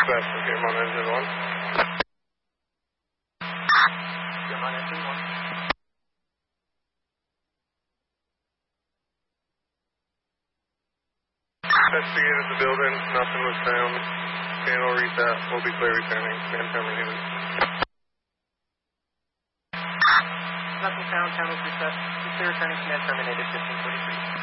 That's okay, I'm on engine 1. I'm on engine 1. Investigated the building, nothing was found. Channel reset, we'll be clear returning. Man terminated. Nothing found, channels reset. Be clear returning, command terminated, 1543.